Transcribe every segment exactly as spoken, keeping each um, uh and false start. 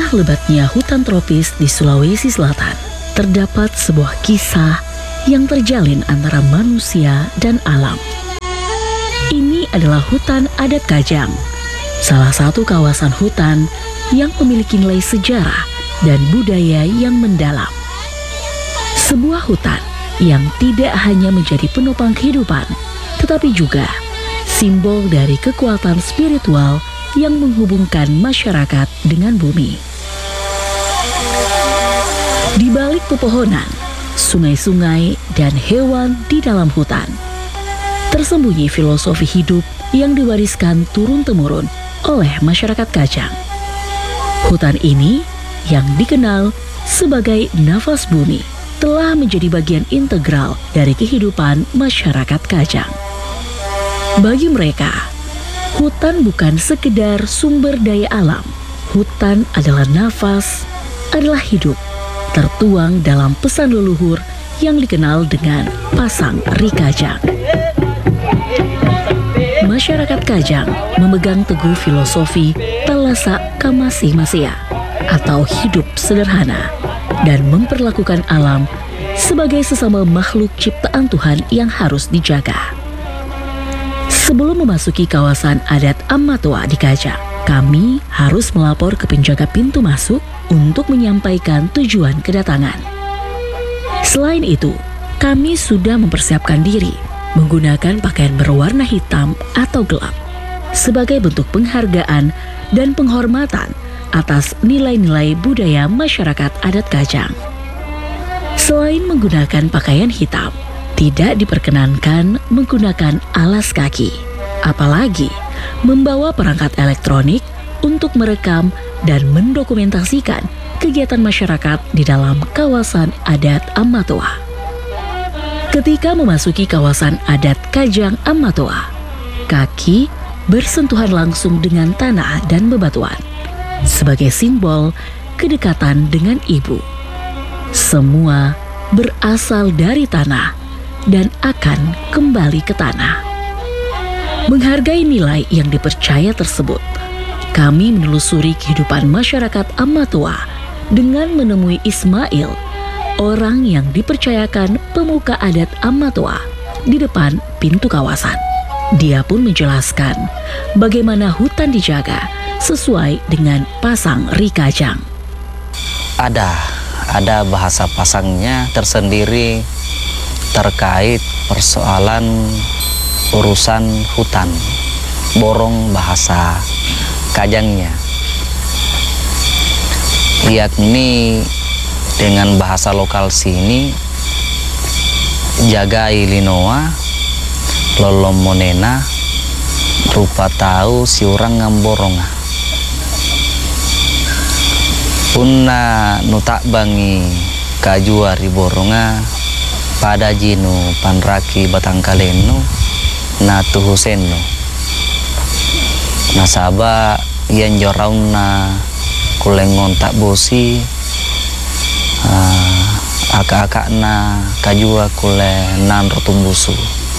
tengah lebatnya hutan tropis di Sulawesi Selatan, terdapat sebuah kisah yang terjalin antara manusia dan alam. Ini adalah hutan adat Kajang, salah satu kawasan hutan yang memiliki nilai sejarah dan budaya yang mendalam. Sebuah hutan yang tidak hanya menjadi penopang kehidupan, tetapi juga simbol dari kekuatan spiritual yang menghubungkan masyarakat dengan bumi. Di balik pepohonan, sungai-sungai, dan hewan di dalam hutan, tersembunyi filosofi hidup yang diwariskan turun-temurun oleh masyarakat Kajang. Hutan ini yang dikenal sebagai nafas bumi telah menjadi bagian integral dari kehidupan masyarakat Kajang. Bagi mereka, hutan bukan sekedar sumber daya alam. Hutan adalah nafas, adalah hidup, tertuang dalam pesan leluhur yang dikenal dengan Pasang Ri Kajang. Masyarakat Kajang memegang teguh filosofi Talasa Kamasi Masia atau hidup sederhana dan memperlakukan alam sebagai sesama makhluk ciptaan Tuhan yang harus dijaga. Sebelum memasuki kawasan adat Amatoa di Kajang, kami harus melapor ke penjaga pintu masuk untuk menyampaikan tujuan kedatangan. Selain itu, kami sudah mempersiapkan diri menggunakan pakaian berwarna hitam atau gelap sebagai bentuk penghargaan dan penghormatan atas nilai-nilai budaya masyarakat adat Kajang. Selain menggunakan pakaian hitam, tidak diperkenankan menggunakan alas kaki, apalagi membawa perangkat elektronik untuk merekam dan mendokumentasikan kegiatan masyarakat di dalam kawasan adat Amatoa. Ketika memasuki kawasan adat Kajang Amatoa, kaki bersentuhan langsung dengan tanah dan bebatuan sebagai simbol kedekatan dengan ibu. Semua berasal dari tanah dan akan kembali ke tanah. Menghargai nilai yang dipercaya tersebut, kami menelusuri kehidupan masyarakat Amatoa dengan menemui Ismail, orang yang dipercayakan pemuka adat Amatoa di depan pintu kawasan. Dia pun menjelaskan bagaimana hutan dijaga sesuai dengan Pasang Ri Kajang. Ada, ada bahasa pasangnya tersendiri terkait persoalan urusan hutan, borong bahasa Kajangnya, yakni dengan bahasa lokal sini, jagai linoa, lolom monena, rupa tahu si orang ngamboronga. Punna nutak bangi kajua riboronga, pada jinu panraki batang kaleno, na tuhuseno. Nasaba yan jorauna kulengon tak bosi, Uh, aka-aka na kajua kule nan rotumbusu.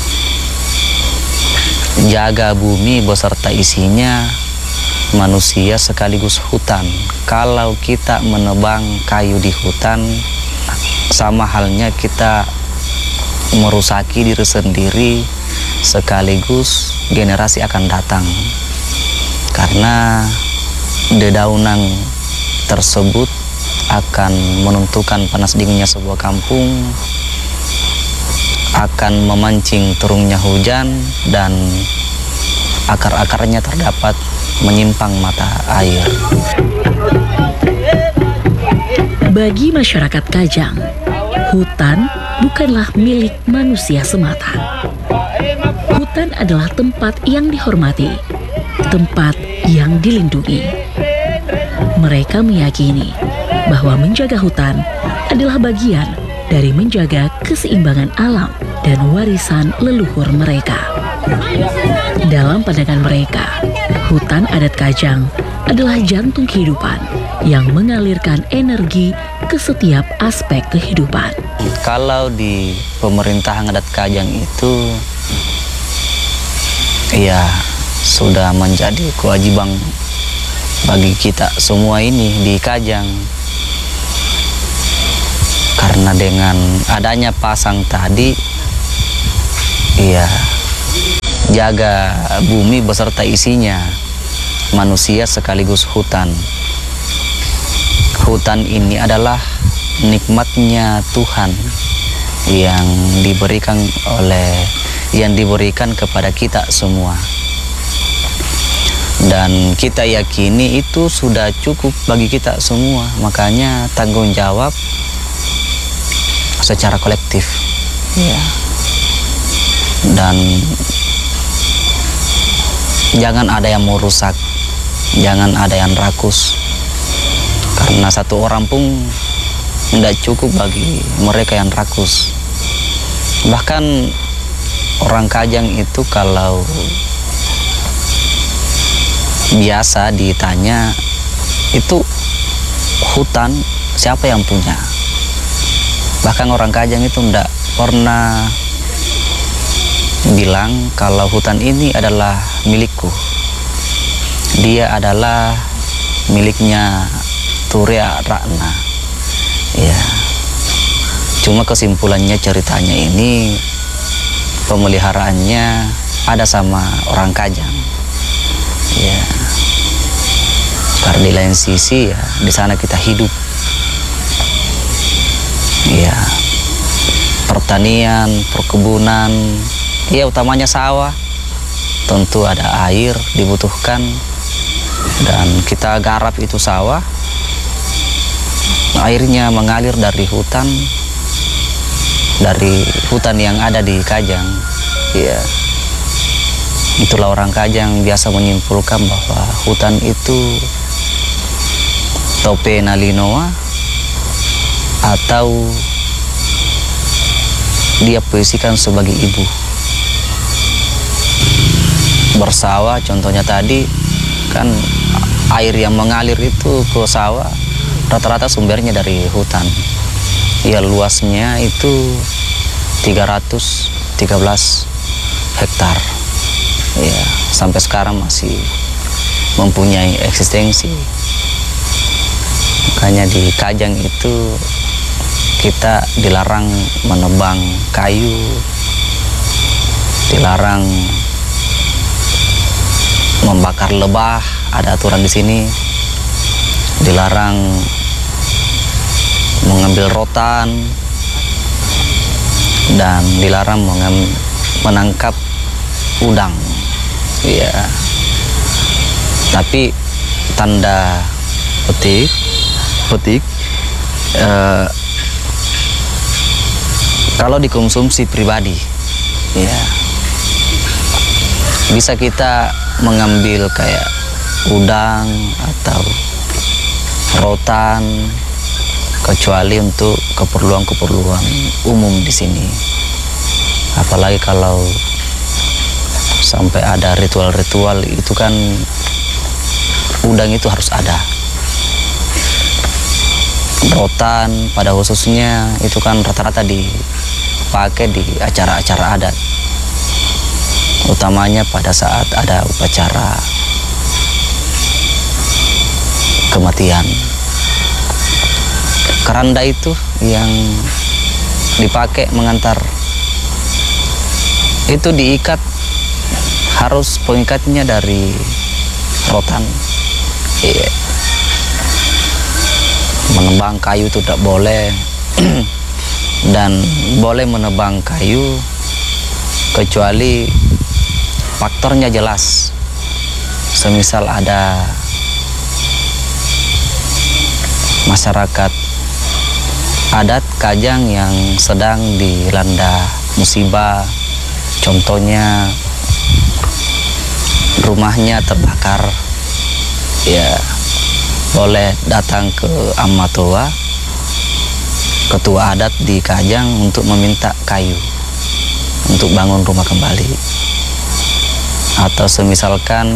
Jaga bumi beserta isinya, manusia sekaligus hutan. Kalau kita menebang kayu di hutan, sama halnya kita merusaki diri sendiri sekaligus generasi akan datang. Karena dedaunan tersebut akan menentukan panas dinginnya sebuah kampung, akan memancing turunnya hujan, dan akar-akarnya terdapat menyimpang mata air. Bagi masyarakat Kajang, hutan bukanlah milik manusia semata. Hutan adalah tempat yang dihormati, tempat yang dilindungi. Mereka meyakini bahwa menjaga hutan adalah bagian dari menjaga keseimbangan alam dan warisan leluhur mereka. Dalam pandangan mereka, hutan adat Kajang adalah jantung kehidupan yang mengalirkan energi ke setiap aspek kehidupan. Kalau di pemerintahan adat Kajang itu, ya sudah menjadi kewajiban bagi kita semua ini di Kajang. Karena dengan adanya pasang tadi, ya jaga bumi beserta isinya, manusia sekaligus hutan. Hutan ini adalah nikmatnya Tuhan yang diberikan oleh yang diberikan kepada kita semua. Dan kita yakini itu sudah cukup bagi kita semua. Makanya tanggung jawab secara kolektif. Ya. Dan jangan ada yang mau rusak, jangan ada yang rakus. Karena satu orang pun tidak cukup bagi mereka yang rakus. Bahkan orang Kajang itu kalau biasa ditanya, itu hutan siapa yang punya? Bahkan orang Kajang itu tidak pernah bilang kalau hutan ini adalah milikku. Dia adalah miliknya Turia Ratna. Ya. Cuma kesimpulannya ceritanya ini pemeliharaannya ada sama orang Kajang. Ya. Karena di lain sisi ya di sana kita hidup. Ya. Pertanian, perkebunan, ya utamanya sawah. Tentu ada air dibutuhkan dan kita garap itu sawah. Airnya mengalir dari hutan, dari hutan yang ada di Kajang. Ya. Itulah orang Kajang biasa menyimpulkan bahwa hutan itu tope nalinoa atau dia posisikan sebagai ibu. Bersawah contohnya tadi kan air yang mengalir itu ke sawah rata-rata sumbernya dari hutan. Ya luasnya itu tiga ratus tiga belas hektar. Ya, sampai sekarang masih mempunyai eksistensi. Makanya di Kajang itu kita dilarang menebang kayu, dilarang membakar lebah, ada aturan di sini. Dilarang mengambil rotan dan dilarang menangkap udang. Ya. Tapi tanda petik petik eh, kalau dikonsumsi pribadi, ya bisa kita mengambil kayak udang atau rotan, kecuali untuk keperluan-keperluan umum di sini. Apalagi kalau sampai ada ritual-ritual itu kan udang itu harus ada. Rotan pada khususnya itu kan rata-rata dipakai di acara-acara adat, utamanya pada saat ada upacara kematian. Keranda itu yang dipakai mengantar itu diikat, harus pengikatnya dari rotan. Iya. Menebang kayu itu tidak boleh dan boleh menebang kayu kecuali faktornya jelas. Semisal ada masyarakat adat Kajang yang sedang dilanda musibah, contohnya rumahnya terbakar, ya boleh datang ke Amatoa, ketua adat di Kajang, untuk meminta kayu untuk bangun rumah kembali. Atau semisalkan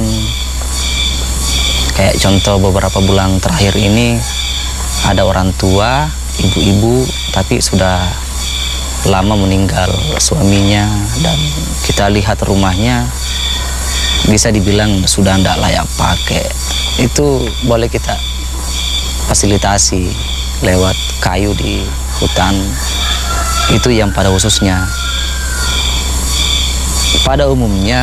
kayak contoh beberapa bulan terakhir ini ada orang tua, ibu-ibu, tapi sudah lama meninggal suaminya, dan kita lihat rumahnya bisa dibilang sudah tidak layak pakai. itu boleh kita fasilitasi lewat kayu di hutan. Itu yang pada khususnya. Pada umumnya